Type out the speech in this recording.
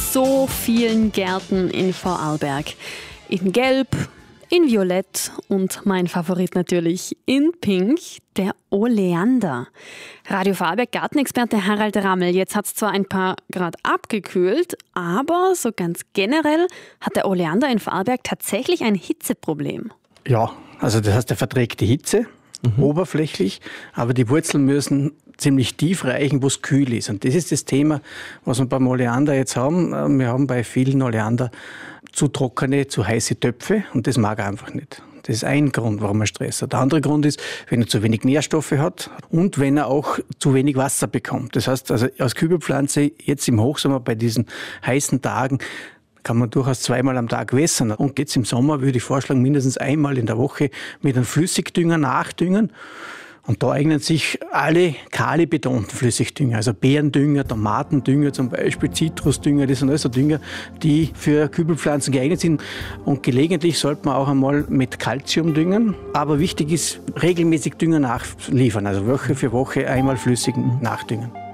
so vielen Gärten in Vorarlberg. In Gelb, in Violett und mein Favorit natürlich in Pink, der Oleander. Radio Vorarlberg Gartenexperte Harald Rammel. Jetzt hat es zwar ein paar Grad abgekühlt, aber so ganz generell hat der Oleander in Vorarlberg tatsächlich ein Hitzeproblem. Ja, also das heißt, er verträgt die Hitze oberflächlich, aber die Wurzeln müssen ziemlich tief reichen, wo es kühl ist. Und das ist das Thema, was wir beim Oleander jetzt haben. Wir haben bei vielen Oleander zu trockene, zu heiße Töpfe und das mag er einfach nicht. Das ist ein Grund, warum er Stress hat. Der andere Grund ist, wenn er zu wenig Nährstoffe hat und wenn er auch zu wenig Wasser bekommt. Das heißt, also als Kübelpflanze jetzt im Hochsommer bei diesen heißen Tagen kann man durchaus 2-mal am Tag wässern. Und jetzt im Sommer würde ich vorschlagen, mindestens einmal in der Woche mit einem Flüssigdünger nachdüngen. Und da eignen sich alle kalibetonten Flüssigdünger, also Beerendünger, Tomatendünger zum Beispiel, Zitrusdünger, das sind alles so Dünger, die für Kübelpflanzen geeignet sind. Und gelegentlich sollte man auch einmal mit Kalzium düngen. Aber wichtig ist, regelmäßig Dünger nachliefern, also Woche für Woche einmal flüssigen nachdüngen.